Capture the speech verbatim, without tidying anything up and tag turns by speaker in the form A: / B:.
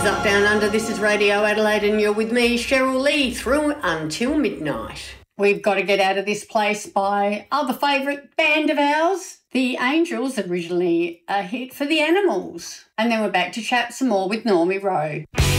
A: is Up Down Under. This is Radio Adelaide and you're with me, Cheryl Lee, through until midnight. We've got to get out of this place by other favourite band of ours, the Angels, originally a hit for the Animals. And then we're back to chat some more with Normie Rowe.